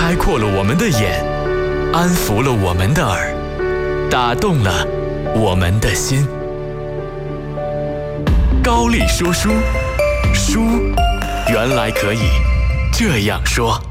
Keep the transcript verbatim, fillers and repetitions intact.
开阔了我们的眼，安抚了我们的耳，打动了我们的心。高丽说书，书原来可以这样说。